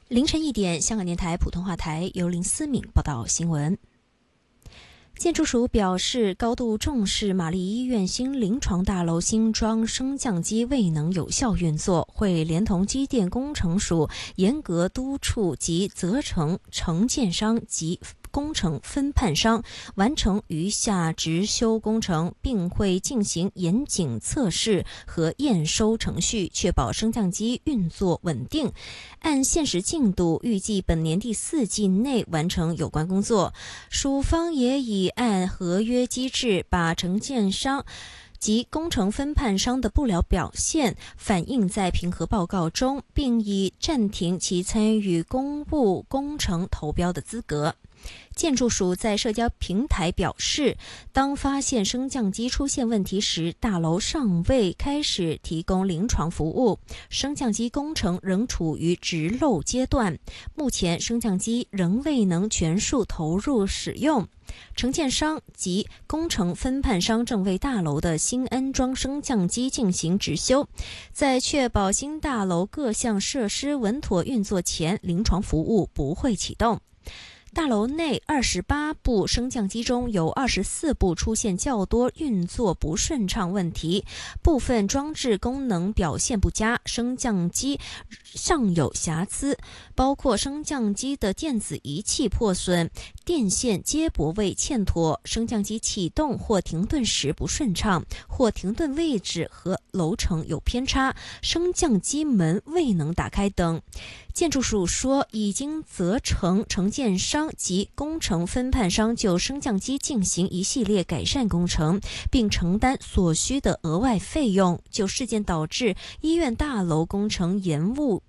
凌晨1点，香港电台普通话台由林思敏报道新闻。建筑署表示，高度重视玛丽医院新临床大楼新装升降机未能有效运作，会连同机电工程署严格督促及责成承建商及工程分判商完成余下执修工程，并会进行严谨测试和验收程序，确保升降机运作稳定。按现实进度，预计本年第4季内完成有关工作。署方也已按合约机制，把承建商及工程分判商的不良表现反映在评核报告中，并已暂停其参与公务工程投标的资格。建筑署在社交平台表示，当发现升降机出现问题时，大楼尚未开始提供临床服务，升降机工程仍处于植漏阶段，目前升降机仍未能全数投入使用。承建商及工程分判商正为大楼的新安装升降机进行执修，在确保新大楼各项设施稳妥运作前，临床服务不会启动。大楼内28部升降机中有24部出现较多运作不顺畅问题，部分装置功能表现不佳，升降机尚有瑕疵，包括升降机的电子仪器破损、电线接驳位欠妥、升降机启动或停顿时不顺畅，或停顿位置和楼层有偏差，升降机门未能打开等。建筑署说，已经责成承建商及工程分判商就升降机进行一系列改善工程，并承担所需的额外费用。就事件导致医院大楼工程延误